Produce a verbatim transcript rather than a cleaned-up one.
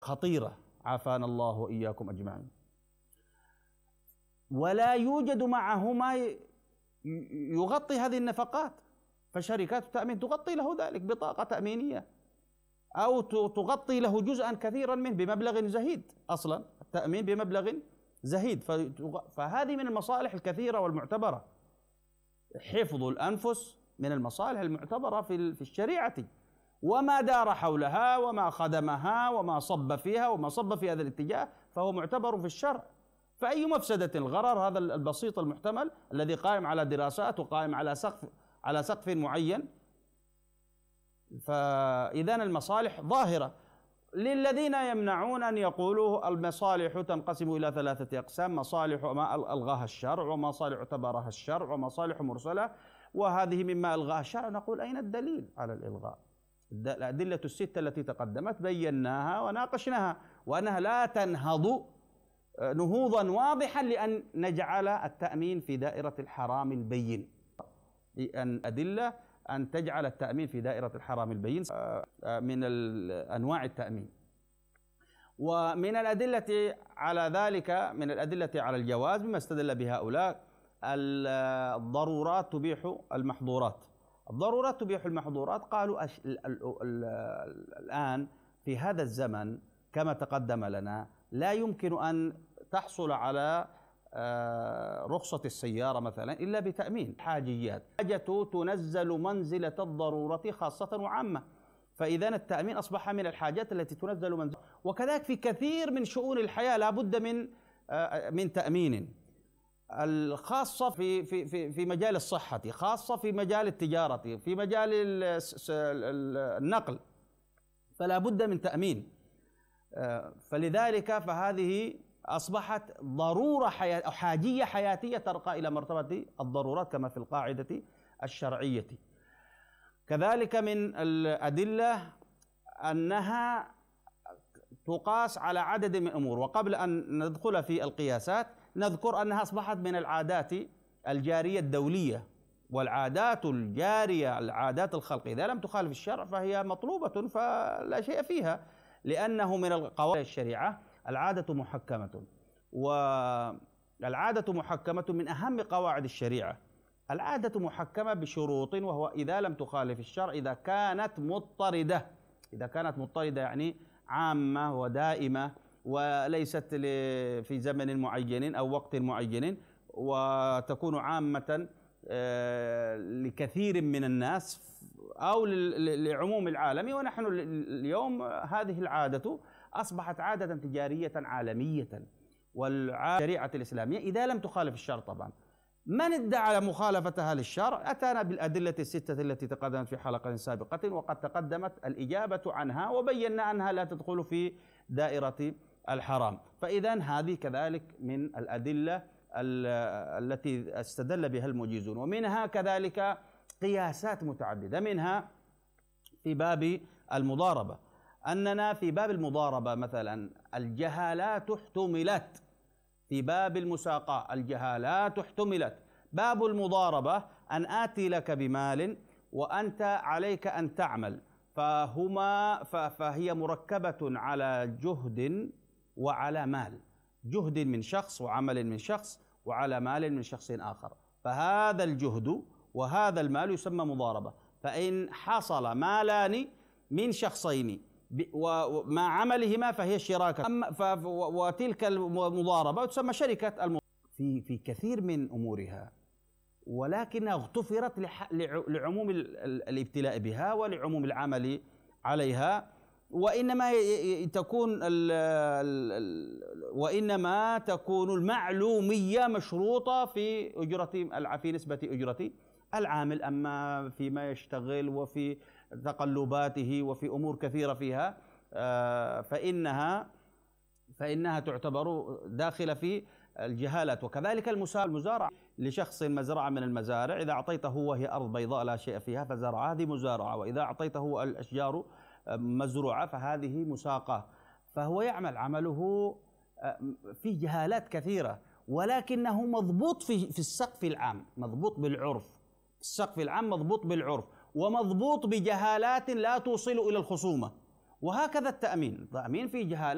خطيرة عافانا الله وإياكم أجمعين. ولا يوجد معه ما يغطي هذه النفقات، فشركات التأمين تغطي له ذلك بطاقة تأمينية أو تغطي له جزءا كثيرا منه بمبلغ زهيد. أصلا التأمين بمبلغ زهيد، فهذه من المصالح الكثيرة والمعتبرة. حفظ الأنفس من المصالح المعتبرة في الشريعة، وما دار حولها وما خدمها وما صب فيها وما صب في هذا الاتجاه فهو معتبر في الشرع. فأي مفسدة الغرر هذا البسيط المحتمل الذي قائم على دراسات وقائم على سقف على سقف معين. فإذن المصالح ظاهرة. للذين يمنعون أن يقولوا المصالح تنقسم إلى ثلاثة أقسام: مصالح ما ألغاها الشرع، ومصالح اعتبرها الشرع، ومصالح مرسلة، وهذه مما ألغاها الشرع. نقول أين الدليل على الإلغاء؟ الأدلة الستة التي تقدمت بيناها وناقشناها، وأنها لا تنهض نهوضا واضحا لأن نجعل التأمين في دائرة الحرام البين. أن أدلة أن تجعل التأمين في دائرة الحرام البين من أنواع التأمين. ومن الأدلة على ذلك، من الأدلة على الجواز بما استدل بهؤلاء: الضرورات تبيح المحظورات. الضرورات تبيح المحظورات. قالوا الآن في هذا الزمن كما تقدم لنا لا يمكن أن تحصل على رخصة السيارة مثلا إلا بتأمين. حاجيات حاجة تنزل منزلة الضرورة خاصة وعامة، فإذا التأمين أصبح من الحاجات التي تنزل منزلة. وكذلك في كثير من شؤون الحياة لا بد من من تأمين، الخاصة في في في في مجال الصحة، خاصة في مجال التجارة، في مجال النقل، فلا بد من تأمين. فلذلك فهذه أصبحت ضرورة حياة أو حاجية حياتية ترقى إلى مرتبة الضرورات كما في القاعدة الشرعية. كذلك من الأدلة أنها تقاس على عدد من الأمور. وقبل أن ندخل في القياسات نذكر أنها أصبحت من العادات الجارية الدولية، والعادات الجارية العادات الخلق إذا لم تخالف الشرع فهي مطلوبة فلا شيء فيها، لأنه من القواعد الشريعة العادة محكمة، والعادة محكمة من أهم قواعد الشريعة. العادة محكمة بشروط، وهو إذا لم تخالف الشرع، إذا كانت مضطردة. إذا كانت مضطردة يعني عامة ودائمة وليست في زمن معين أو وقت معين، وتكون عامة لكثير من الناس أو لعموم العالم. ونحن اليوم هذه العادة أصبحت عادة تجارية عالمية، والشريعة الإسلامية إذا لم تخالف الشرع طبعا. من ادعى مخالفتها للشرع أتانا بالأدلة الستة التي تقدمت في حلقة سابقة، وقد تقدمت الإجابة عنها وبينا أنها لا تدخل في دائرة الحرام. فإذا هذه كذلك من الأدلة التي استدل بها المجيزون. ومنها كذلك قياسات متعددة، منها في باب المضاربة، أننا في باب المضاربة مثلا الجهالات احتملت، في باب المساقاة الجهالات احتملت. باب المضاربة أن آتي لك بمال وأنت عليك أن تعمل، فهما فهي مركبة على جهد وعلى مال، جهد من شخص وعمل من شخص وعلى مال من شخص آخر، فهذا الجهد وهذا المال يسمى مضاربة. فإن حصل مالان من شخصين ومع عملهما فهي شراكة، وتلك المضاربة تسمى شركة المضاربة في في كثير من أمورها، ولكنها اغتفرت لعموم الابتلاء بها ولعموم العمل عليها. وإنما تكون وإنما تكون المعلومية مشروطة في أجرة في نسبة أجرة العامل، أما فيما يشتغل وفي تقلباته وفي أمور كثيرة فيها فإنها فإنها تعتبر داخلة في الجهالات. وكذلك المزارعة لشخص مزرعة من المزارع، إذا أعطيته وهي أرض بيضاء لا شيء فيها فزرعة، هذه مزارعة. وإذا أعطيته الأشجار مزروعة فهذه مساقة. فهو يعمل عمله في جهالات كثيرة، ولكنه مضبوط في في السقف العام، مضبوط بالعرف. السقف العام مضبوط بالعرف ومضبوط بجهالات لا توصل إلى الخصومة. وهكذا التأمين، التأمين في جهالات.